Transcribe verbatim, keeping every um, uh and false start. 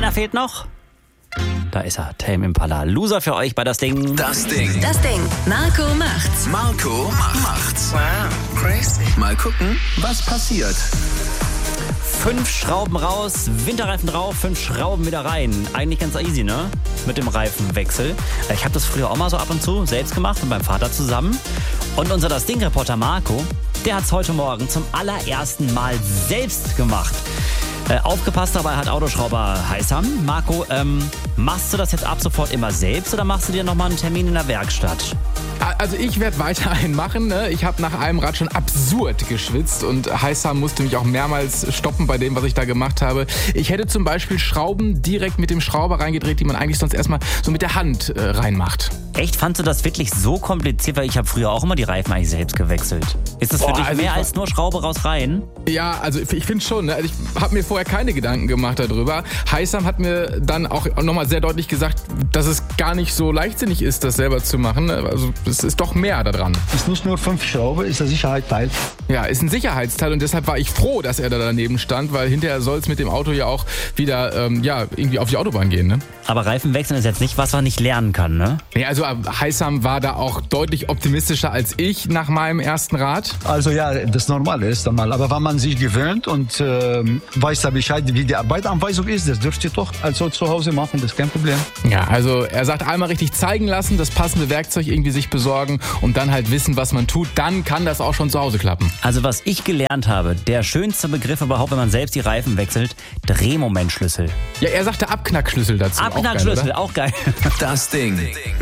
Einer fehlt noch. Da ist er, Tame Impala. Loser für euch bei Das Ding. Das Ding. Das Ding. Marco macht's. Marco macht's. Wow, crazy. Mal gucken, was passiert. Fünf Schrauben raus, Winterreifen drauf, fünf Schrauben wieder rein. Eigentlich ganz easy, ne? Mit dem Reifenwechsel. Ich habe das früher auch mal so ab und zu selbst gemacht mit meinem Vater zusammen. Und unser Das Ding-Reporter Marco, der hat es heute Morgen zum allerersten Mal selbst gemacht. Äh, aufgepasst dabei hat Autoschrauber Heissam. Marco, ähm, machst du das jetzt ab sofort immer selbst oder machst du dir nochmal einen Termin in der Werkstatt? Also ich werde weiter einen machen. Ne? Ich habe nach einem Rad schon absurd geschwitzt und Heissam musste mich auch mehrmals stoppen bei dem, was ich da gemacht habe. Ich hätte zum Beispiel Schrauben direkt mit dem Schrauber reingedreht, die man eigentlich sonst erstmal so mit der Hand äh, reinmacht. Echt? Fandst du das wirklich so kompliziert? Weil ich habe früher auch immer die Reifen eigentlich selbst gewechselt. Ist das für Boah, dich also mehr ich- als nur Schraube raus rein? Ja, also ich finde schon. Ne? Also ich habe mir vorher keine Gedanken gemacht darüber. Heissam hat mir dann auch nochmal sehr deutlich gesagt, dass es gar nicht so leichtsinnig ist, das selber zu machen. Also es ist doch mehr da dran. Ist nicht nur fünf Schrauben, ist ein Sicherheitsteil. Ja, ist ein Sicherheitsteil und deshalb war ich froh, dass er da daneben stand, weil hinterher soll es mit dem Auto ja auch wieder ähm, ja, irgendwie auf die Autobahn gehen. Ne? Aber Reifenwechseln ist jetzt nicht was, man nicht lernen kann, ne? Nee, also äh, Heissam war da auch deutlich optimistischer als ich nach meinem ersten Rad. Also ja, das Normale ist normal. Aber wenn man sich gewöhnt und ähm, weiß da Bescheid, wie die Arbeitsanweisung ist, das dürft ihr doch also zu Hause machen, das ist kein Problem. Ja, also er sagt, einmal richtig zeigen lassen, das passende Werkzeug irgendwie sich besorgen und dann halt wissen, was man tut, dann kann das auch schon zu Hause klappen. Also was ich gelernt habe, der schönste Begriff überhaupt, wenn man selbst die Reifen wechselt, Drehmomentschlüssel. Ja, er sagte Abknackschlüssel dazu. Abknackschlüssel, Auch auch geil. Das Ding.